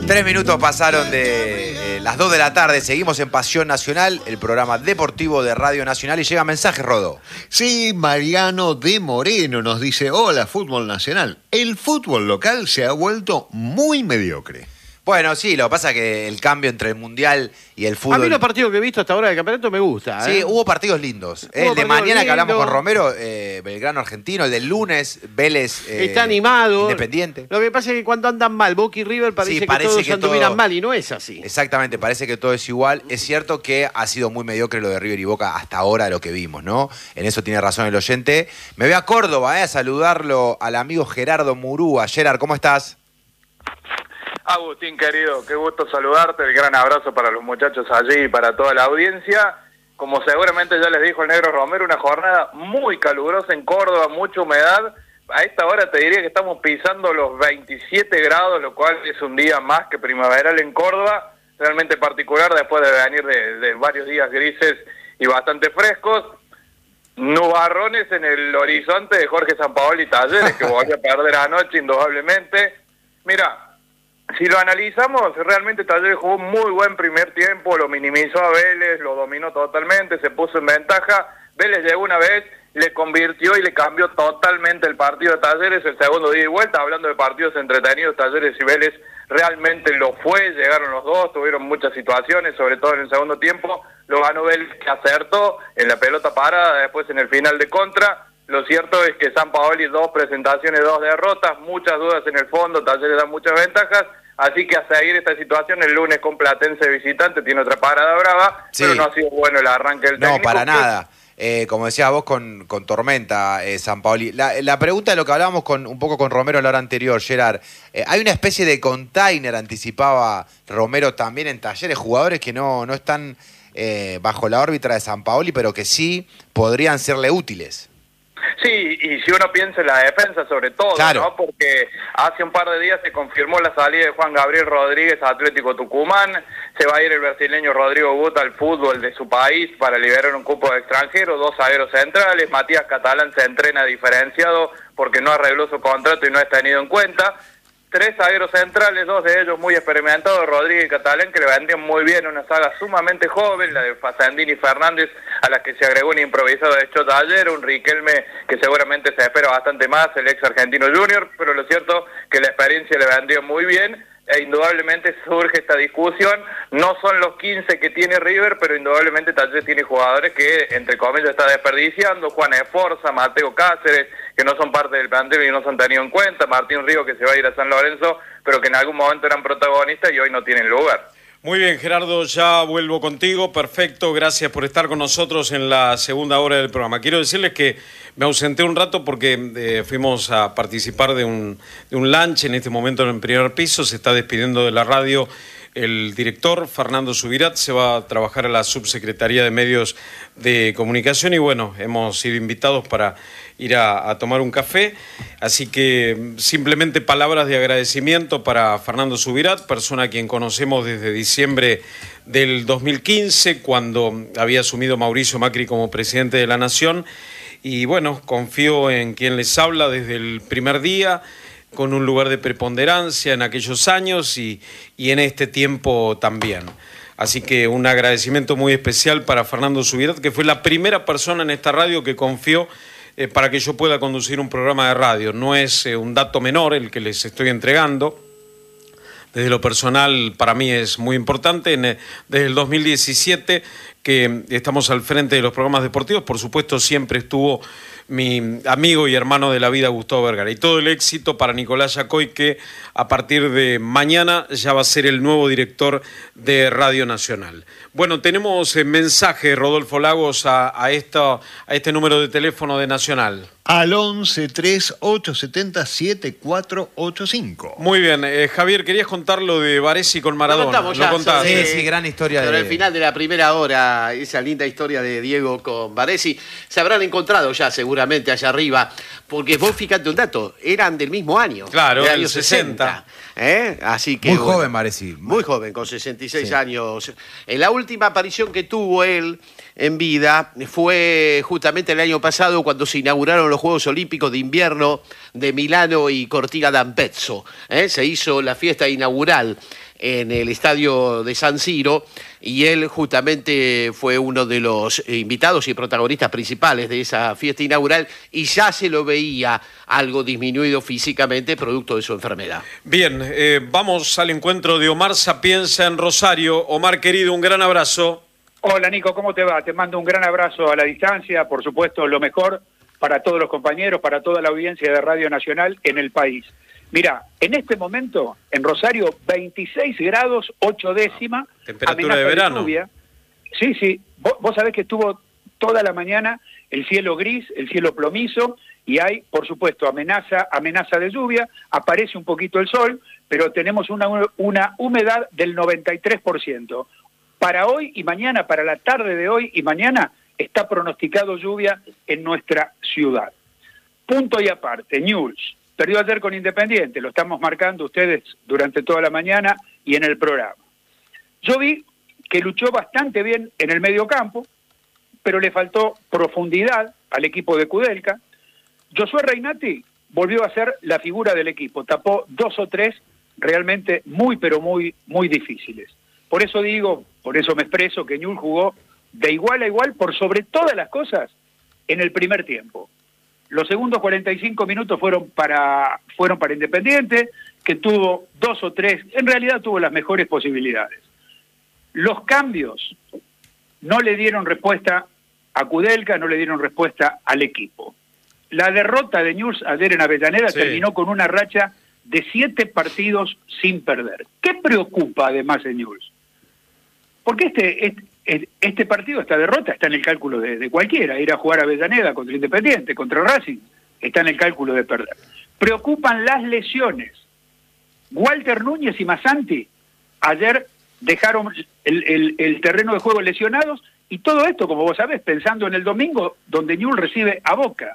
3 minutos pasaron de las 2 de la tarde. Seguimos en Pasión Nacional, el programa deportivo de Radio Nacional. Y llega mensaje, Rodó. Sí, Mariano de Moreno nos dice: hola, fútbol nacional. El fútbol local se ha vuelto muy mediocre. Bueno, sí, lo que pasa es que el cambio entre el Mundial y el fútbol... A mí los partidos que he visto hasta ahora del campeonato me gusta. Sí, hubo partidos lindos. El de mañana que hablamos con Romero, Belgrano Argentino. El del lunes, Vélez está animado. Independiente. Lo que pasa es que cuando andan mal, Boca y River parece que todos anduvieran mal y no es así. Exactamente, parece que todo es igual. Es cierto que ha sido muy mediocre lo de River y Boca hasta ahora lo que vimos, ¿no? En eso tiene razón el oyente. Me voy a Córdoba a saludarlo al amigo Gerardo Murúa. Gerard, ¿cómo estás? Agustín, querido, qué gusto saludarte, el gran abrazo para los muchachos allí y para toda la audiencia. Como seguramente ya les dijo el Negro Romero, una jornada muy calurosa en Córdoba, mucha humedad. A esta hora te diría que estamos pisando los 27 grados, lo cual es un día más que primaveral en Córdoba, realmente particular después de venir de varios días grises y bastante frescos. Nubarrones en el horizonte de Jorge Sampaoli Talleres, que volvió a perder anoche indudablemente. Mira, si lo analizamos, realmente Talleres jugó un muy buen primer tiempo, lo minimizó a Vélez, lo dominó totalmente, se puso en ventaja. Vélez llegó una vez, le convirtió y le cambió totalmente el partido a Talleres, el segundo día y vuelta. Hablando de partidos entretenidos, Talleres y Vélez realmente lo fue, llegaron los dos, tuvieron muchas situaciones, sobre todo en el segundo tiempo. Lo ganó Vélez, que acertó en la pelota parada, después en el final de contra. Lo cierto es que Sampaoli, 2 presentaciones, 2 derrotas, muchas dudas en el fondo, Talleres da muchas ventajas, así que a seguir esta situación el lunes con Platense visitante, tiene otra parada brava, sí. Pero no ha sido bueno el arranque del técnico. No, para nada. Como decías vos, con tormenta, Sampaoli. La pregunta de lo que hablábamos un poco con Romero la hora anterior, Gerard. Hay una especie de container, anticipaba Romero también en Talleres, jugadores que no están bajo la órbita de Sampaoli, pero que sí podrían serle útiles. Sí, y si uno piensa en la defensa sobre todo, claro, ¿no? Porque hace un par de días se confirmó la salida de Juan Gabriel Rodríguez a Atlético Tucumán, se va a ir el brasileño Rodrigo Guta al fútbol de su país para liberar un cupo de extranjero, 2 zagueros centrales, Matías Catalán se entrena diferenciado porque no arregló su contrato y no es tenido en cuenta. 3 zagueros centrales, 2 de ellos muy experimentados, Rodríguez y Catalán, que le vendrían muy bien una saga sumamente joven, la de Facendini y Fernández, a la que se agregó un improvisado de Chota ayer, un Riquelme que seguramente se espera bastante más, el ex argentino junior, pero lo cierto que la experiencia le vendría muy bien, e indudablemente surge esta discusión. No son los 15 que tiene River, pero indudablemente Talleres tiene jugadores que, entre comillas, está desperdiciando. Juan Esforza, Mateo Cáceres, que no son parte del plantel y no se han tenido en cuenta. Martín Río, que se va a ir a San Lorenzo, pero que en algún momento eran protagonistas y hoy no tienen lugar. Muy bien, Gerardo, ya vuelvo contigo. Perfecto, gracias por estar con nosotros en la segunda hora del programa. Quiero decirles que me ausenté un rato porque fuimos a participar de un lunch en este momento en el primer piso. Se está despidiendo de la radio el director Fernando Subirat, se va a trabajar a la Subsecretaría de Medios de Comunicación y bueno, hemos sido invitados para ir a tomar un café, así que simplemente palabras de agradecimiento para Fernando Subirat, persona a quien conocemos desde diciembre del 2015, cuando había asumido Mauricio Macri como presidente de la Nación, y bueno, confío en quien les habla desde el primer día, con un lugar de preponderancia en aquellos años y en este tiempo también. Así que un agradecimiento muy especial para Fernando Subirat, que fue la primera persona en esta radio que confió para que yo pueda conducir un programa de radio. No es un dato menor el que les estoy entregando. Desde lo personal, para mí es muy importante. Desde el 2017 que estamos al frente de los programas deportivos, por supuesto siempre estuvo mi amigo y hermano de la vida, Gustavo Vergara. Y todo el éxito para Nicolás Yacoy, que a partir de mañana ya va a ser el nuevo director de Radio Nacional. Bueno, tenemos mensaje, Rodolfo Lagos, a este número de teléfono de Nacional. Al 11-3870-7485. Muy bien, Javier, querías contar lo de Baresi con Maradona. Lo contamos ya. Sí, gran historia. Pero al final de la primera hora, esa linda historia de Diego con Baresi, se habrán encontrado ya seguramente allá arriba, porque vos fíjate un dato, eran del mismo año. Claro, del año año 60. Así que, muy joven, Baresi. Muy joven, con 66 años. En la última aparición que tuvo él en vida fue justamente el año pasado cuando se inauguraron los Juegos Olímpicos de Invierno de Milano y Cortina d'Ampezzo. Se hizo la fiesta inaugural. en el estadio de San Siro, y él justamente fue uno de los invitados y protagonistas principales de esa fiesta inaugural, y ya se lo veía algo disminuido físicamente producto de su enfermedad. Bien, vamos al encuentro de Omar Sapienza en Rosario. Omar, querido, un gran abrazo. Hola Nico, ¿cómo te va? Te mando un gran abrazo a la distancia, por supuesto lo mejor para todos los compañeros, para toda la audiencia de Radio Nacional en el país. Mira, en este momento en Rosario 26 grados 8 décimas, temperatura de verano. Lluvia. Sí, vos sabés que estuvo toda la mañana el cielo gris, el cielo plomizo, y hay, por supuesto, amenaza de lluvia, aparece un poquito el sol, pero tenemos una humedad del 93%. Para hoy y mañana, para la tarde de hoy y mañana, está pronosticado lluvia en nuestra ciudad. Punto y aparte, Newell's perdió ayer con Independiente, lo estamos marcando ustedes durante toda la mañana y en el programa. Yo vi que luchó bastante bien en el mediocampo, pero le faltó profundidad al equipo de Kudelka. Josué Reinati volvió a ser la figura del equipo, tapó 2 o 3 realmente muy difíciles. Por eso me expreso que Newell's jugó de igual a igual por sobre todas las cosas en el primer tiempo. Los segundos 45 minutos fueron para Independiente, que tuvo 2 o 3, en realidad tuvo las mejores posibilidades. Los cambios no le dieron respuesta a Kudelka, no le dieron respuesta al equipo. La derrota de Newell's ayer en Avellaneda terminó con una racha de 7 partidos sin perder. ¿Qué preocupa además en Newell's? Porque este partido, esta derrota, está en el cálculo de cualquiera. Ir a jugar a Avellaneda contra Independiente, contra Racing, está en el cálculo de perder. Preocupan las lesiones. Walter Núñez y Masanti ayer dejaron el terreno de juego lesionados, y todo esto, como vos sabés, pensando en el domingo, donde Newell's recibe a Boca.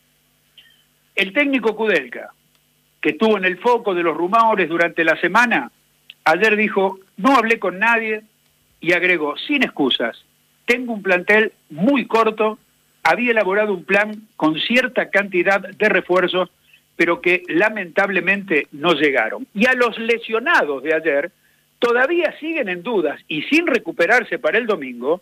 El técnico Kudelka, que estuvo en el foco de los rumores durante la semana, ayer dijo: no hablé con nadie, y agregó, sin excusas, tengo un plantel muy corto, había elaborado un plan con cierta cantidad de refuerzos, pero que lamentablemente no llegaron. Y a los lesionados de ayer todavía siguen en dudas y sin recuperarse para el domingo,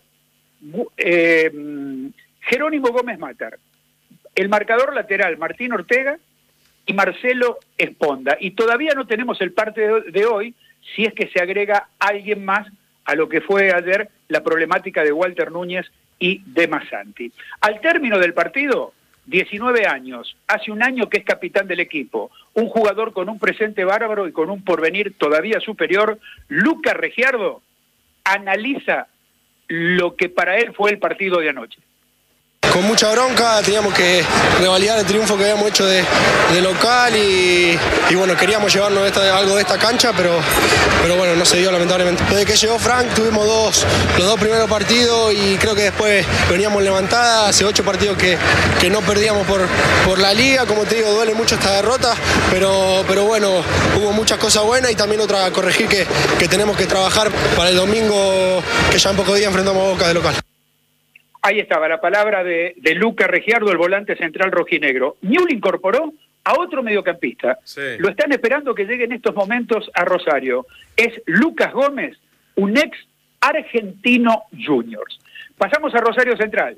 Jerónimo Gómez Matar, el marcador lateral Martín Ortega y Marcelo Esponda. Y todavía no tenemos el parte de hoy, si es que se agrega alguien más a lo que fue ayer la problemática de Walter Núñez y de Masanti. Al término del partido, 19 años, hace un año que es capitán del equipo, un jugador con un presente bárbaro y con un porvenir todavía superior, Luca Regiardo analiza lo que para él fue el partido de anoche. Con mucha bronca, teníamos que revalidar el triunfo que habíamos hecho de local y bueno, queríamos llevarnos algo de esta cancha, pero bueno, no se dio lamentablemente. Desde que llegó Frank tuvimos los 2 primeros partidos y creo que después veníamos levantada, hace 8 partidos que no perdíamos por la liga, como te digo, duele mucho esta derrota, pero bueno, hubo muchas cosas buenas y también otra a corregir que tenemos que trabajar para el domingo, que ya en pocos días enfrentamos a Boca de local. Ahí estaba la palabra de Luca Regiardo, el volante central rojinegro. Newell's incorporó a otro mediocampista. Sí. Lo están esperando que llegue en estos momentos a Rosario. Es Lucas Gómez, un ex Argentino Juniors. Pasamos a Rosario Central.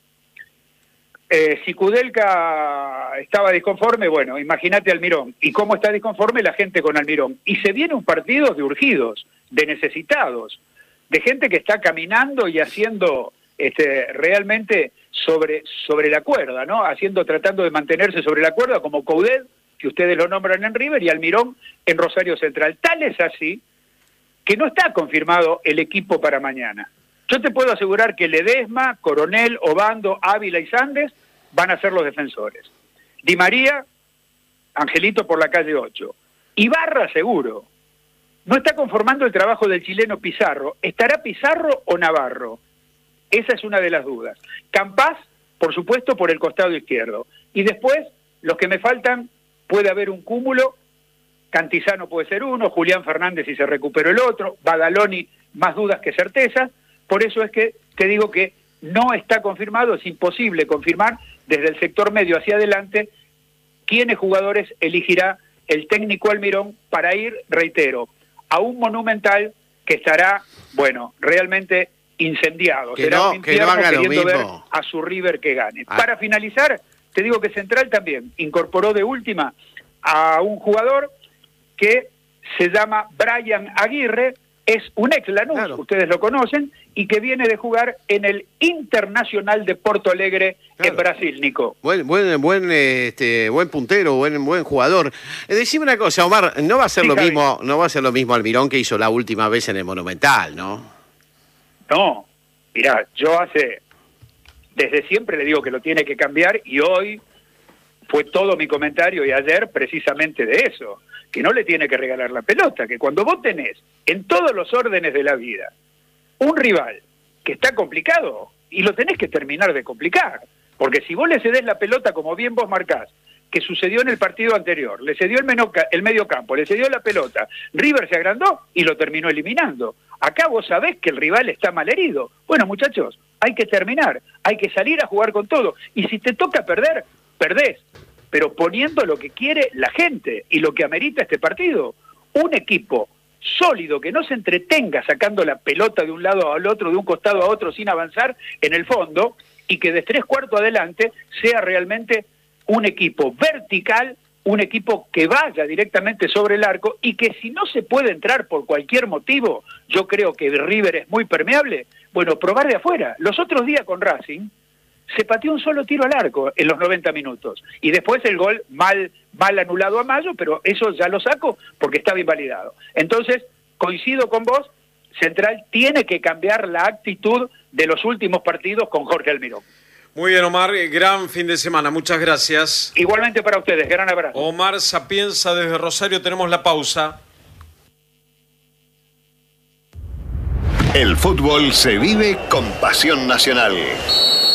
Si Kudelka estaba disconforme, bueno, imagínate Almirón. ¿Y cómo está disconforme la gente con Almirón? Y se viene un partido de urgidos, de necesitados, de gente que está caminando y haciendo realmente sobre la cuerda, ¿no? Tratando de mantenerse sobre la cuerda, como Coudet, que ustedes lo nombran en River, y Almirón en Rosario Central. Tal es así que no está confirmado el equipo para mañana. Yo te puedo asegurar que Ledesma, Coronel, Obando, Ávila y Sandes van a ser los defensores. Di María, Angelito por la calle 8. Ibarra seguro. No está conformando el trabajo del chileno Pizarro. ¿Estará Pizarro o Navarro? Esa es una de las dudas. Campás, por supuesto, por el costado izquierdo. Y después, los que me faltan, puede haber un cúmulo. Cantizano puede ser uno, Julián Fernández si se recuperó el otro, Badaloni más dudas que certezas. Por eso es que te digo que no está confirmado, es imposible confirmar desde el sector medio hacia adelante quiénes jugadores elegirá el técnico Almirón para ir, reitero, a un Monumental que estará, bueno, realmente incendiado. Será un infierno haga lo queriendo ver mismo. a su River que gane. Para finalizar, te digo que Central también incorporó de última a un jugador que se llama Brian Aguirre, es un ex Lanús, Claro. ustedes lo conocen, y que viene de jugar en el Internacional de Porto Alegre en Brasil, Nico. Buen puntero, buen jugador. Decime una cosa, Omar, no va a ser Sí, lo Javi. mismo, no va a ser lo mismo Almirón que hizo la última vez en el Monumental, ¿no? No, mirá, yo desde siempre le digo que lo tiene que cambiar y hoy fue todo mi comentario y ayer precisamente de eso, que no le tiene que regalar la pelota, que cuando vos tenés en todos los órdenes de la vida un rival que está complicado y lo tenés que terminar de complicar, porque si vos le cedés la pelota como bien vos marcás, que sucedió en el partido anterior, le cedió el medio campo, le cedió la pelota, River se agrandó y lo terminó eliminando. Acá vos sabés que el rival está malherido. Bueno, muchachos, hay que terminar, hay que salir a jugar con todo. Y si te toca perder, perdés, pero poniendo lo que quiere la gente y lo que amerita este partido. Un equipo sólido, que no se entretenga sacando la pelota de un lado al otro, de un costado a otro sin avanzar en el fondo, y que de 3/4 adelante sea realmente un equipo vertical, un equipo que vaya directamente sobre el arco, y que si no se puede entrar por cualquier motivo, yo creo que River es muy permeable, bueno, probar de afuera. Los otros días con Racing se pateó un solo tiro al arco en los 90 minutos, y después el gol mal anulado a Mayo, pero eso ya lo saco porque estaba invalidado. Entonces, coincido con vos, Central tiene que cambiar la actitud de los últimos partidos con Jorge Almirón. Muy bien, Omar, gran fin de semana, muchas gracias. Igualmente para ustedes, gran abrazo. Omar Sapienza desde Rosario, tenemos la pausa. El fútbol se vive con pasión nacional.